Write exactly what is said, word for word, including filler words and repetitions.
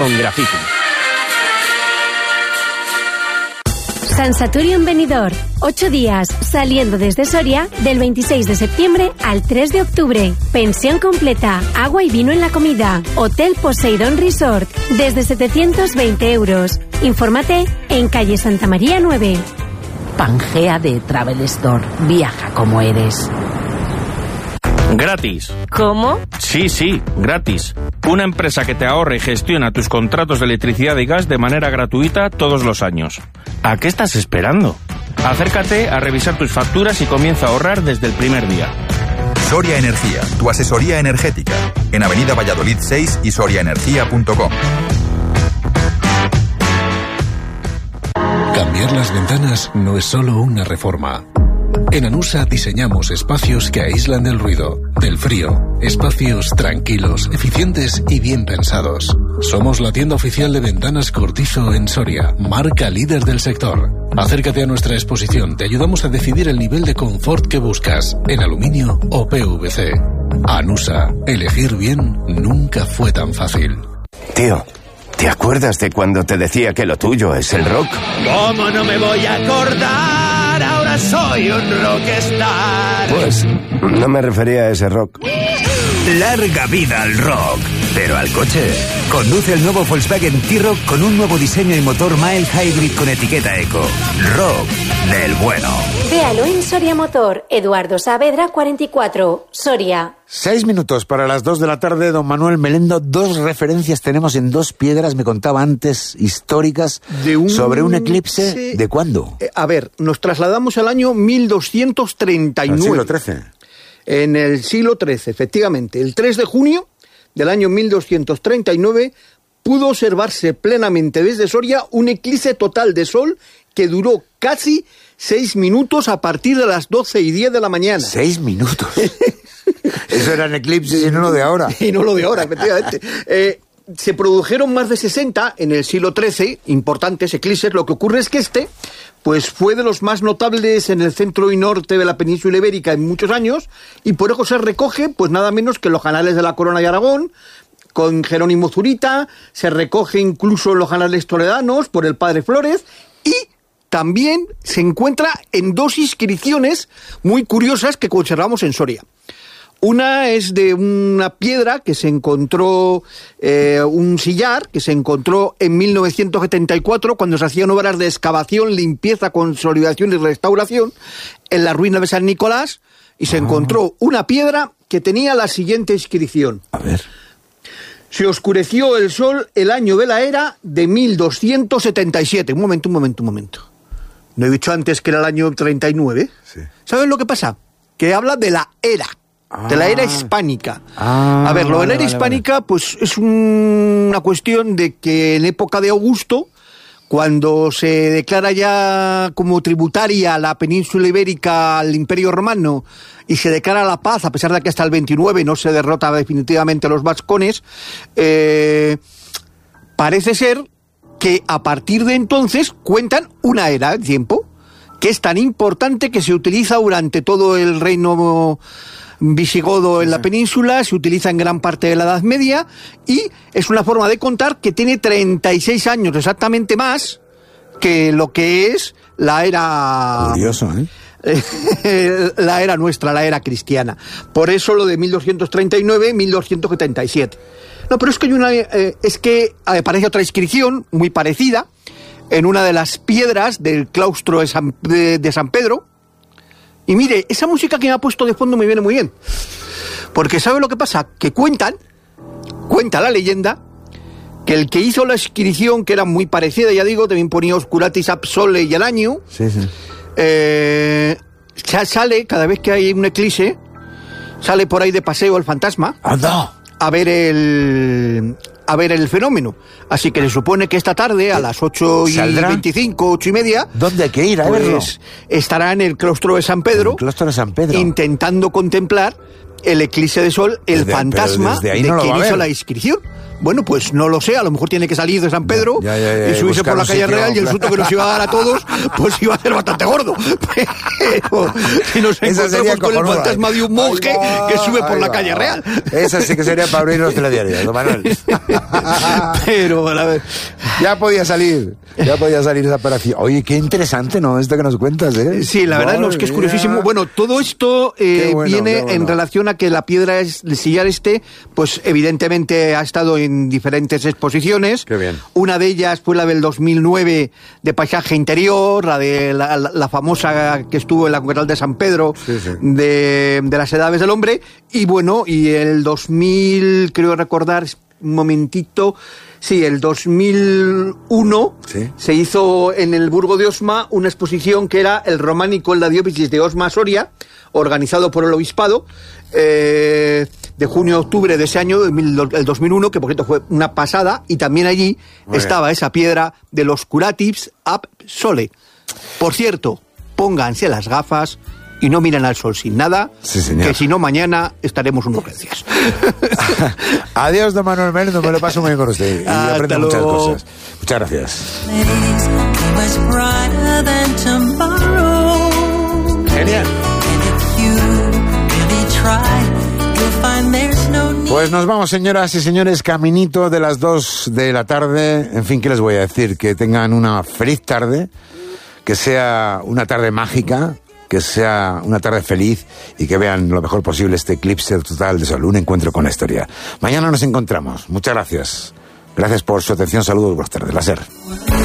con Graffiti. San Saturio en Benidorm. Ocho días, saliendo desde Soria del veintiséis de septiembre al tres de octubre. Pensión completa, agua y vino en la comida. Hotel Poseidon Resort, desde setecientos veinte euros. Infórmate en calle Santa María nueve. Pangea de Travel Store. Viaja como eres. Gratis. ¿Cómo? Sí, sí, gratis. Una empresa que te ahorra y gestiona tus contratos de electricidad y gas de manera gratuita todos los años. ¿A qué estás esperando? Acércate a revisar tus facturas y comienza a ahorrar desde el primer día. Soria Energía, tu asesoría energética. En Avenida Valladolid seis y soria energía punto com. Cambiar las ventanas no es solo una reforma. En Anusa diseñamos espacios que aíslan del ruido, del frío, espacios tranquilos, eficientes y bien pensados. Somos la tienda oficial de ventanas Cortizo en Soria, marca líder del sector. Acércate a nuestra exposición, te ayudamos a decidir el nivel de confort que buscas, en aluminio o P V C. Anusa, elegir bien nunca fue tan fácil. Tío, ¿te acuerdas de cuando te decía que lo tuyo es el rock? ¿Cómo no me voy a acordar? Ahora soy un rockstar. Pues no me refería a ese rock. Larga vida al rock, pero al coche. Conduce el nuevo Volkswagen T-Roc con un nuevo diseño y motor mild hybrid con etiqueta eco. Rock del bueno. Véalo en Soria Motor, Eduardo Saavedra cuarenta y cuatro, Soria. Seis minutos para las dos de la tarde, don Manuel Melendo. Dos referencias tenemos en Dos Piedras, me contaba antes, históricas, de un... sobre un eclipse. Sí. ¿De cuándo? Eh, a ver, nos trasladamos al año mil doscientos treinta y nueve. Al siglo trece. En el siglo trece, efectivamente. El tres de junio del año mil doscientos treinta y nueve pudo observarse plenamente desde Soria un eclipse total de sol que duró casi seis minutos a partir de las doce y diez de la mañana. ¿Seis minutos? Eso eran eclipses y no lo de ahora. Y no lo de ahora, efectivamente. Eh, se produjeron más de sesenta en el siglo trece, importantes eclipses. Lo que ocurre es que este, pues fue de los más notables en el centro y norte de la península ibérica en muchos años, y por eso se recoge, pues nada menos que los canales de la Corona de Aragón, con Jerónimo Zurita, se recoge incluso en los canales toledanos por el padre Flores, y también se encuentra en dos inscripciones muy curiosas que conservamos en Soria. Una es de una piedra que se encontró, eh, un sillar, que se encontró en mil novecientos setenta y cuatro, cuando se hacían obras de excavación, limpieza, consolidación y restauración en la ruina de San Nicolás, y se ah. encontró una piedra que tenía la siguiente inscripción. A ver. Se oscureció el sol el año de la era de mil doscientos setenta y siete. Un momento, un momento, un momento. ¿No he dicho antes que era el año treinta y nueve? Sí. ¿Saben lo que pasa? Que habla de la era. De la era hispánica. Ah, a ver, lo de la vale, era vale, hispánica, vale. pues es un, una cuestión de que en época de Augusto, cuando se declara ya como tributaria la península ibérica al Imperio Romano y se declara la paz, a pesar de que hasta el veintinueve no se derrota definitivamente a los vascones, eh, parece ser que a partir de entonces cuentan una era de tiempo que es tan importante que se utiliza durante todo el reino visigodo en la península, se utiliza en gran parte de la Edad Media, y es una forma de contar que tiene treinta y seis años exactamente más que lo que es la era... Curioso, ¿eh? la era nuestra, la era cristiana. Por eso lo de mil doscientos treinta y nueve, mil doscientos setenta y siete. No, pero es que hay una, eh, es que aparece otra inscripción muy parecida en una de las piedras del claustro de San, de, de San Pedro. Y mire, esa música que me ha puesto de fondo me viene muy bien. Porque ¿sabe lo que pasa? Que cuentan, cuenta la leyenda, que el que hizo la inscripción, que era muy parecida, ya digo, también ponía Oscuratis ab sole y el año, sí, sí. Eh, ya sale, cada vez que hay un eclipse, sale por ahí de paseo el fantasma. ¡Anda! A ver el... a ver el fenómeno. Así que se supone que esta tarde a las ocho y veinticinco, ocho y media... ¿Dónde hay que ir a pues, verlo? Estará en el claustro de San Pedro, el claustro de San Pedro, intentando contemplar el eclipse de sol, el Desde- fantasma pero desde ahí de no lo quien va a hizo ver. la inscripción. Bueno, pues no lo sé, a lo mejor tiene que salir de San Pedro Ya, ya, ya, y y subirse buscar por la un calle sitio, real y el claro. susto que nos iba a dar a todos, pues iba a ser bastante gordo. Pero si nos Esa sería encontramos con el cojonuda. fantasma de un monje Ahí va, que sube por ahí la va. calle real. Esa sí que sería para abrir los telediarios, don Manuel. Pero, a ver, Ya podía salir, ya podía salir esa operación. Oye, qué interesante, ¿no? Esto que nos cuentas, ¿eh? sí, la verdad no, es que es curiosísimo. Bueno, todo esto eh, Qué bueno, viene qué bueno. en relación a que la piedra es, el sillar este, pues evidentemente ha estado en diferentes exposiciones. Qué bien. Una de ellas fue la del dos mil nueve de paisaje interior, la de la, la- la famosa que estuvo en la Catedral de San Pedro, Sí, sí. De, de las edades del hombre. Y bueno, y el dos mil, creo recordar, un momentito, sí, el dos mil uno Sí. se hizo en el Burgo de Osma una exposición que era el románico en la diócesis de Osma Soria, organizado por el obispado, eh, de junio a octubre de ese año, el mil- el dos mil uno, que por cierto fue una pasada, y también allí Muy estaba esa piedra de los curatives ab sole. Por cierto, pónganse las gafas y no miren al sol sin nada, Sí, señor. que si no mañana estaremos en urgencias. Adiós, don Manuel Mendo, me lo paso muy bien con usted. Y Hasta aprendo muchas luego. cosas. Muchas gracias. Genial. Pues nos vamos, señoras y señores, caminito de las dos de la tarde. En fin, ¿qué les voy a decir? Que tengan una feliz tarde, que sea una tarde mágica, que sea una tarde feliz y que vean lo mejor posible este eclipse total de sol, un encuentro con la historia. Mañana nos encontramos. Muchas gracias. Gracias por su atención. Saludos, buenas tardes. Láser.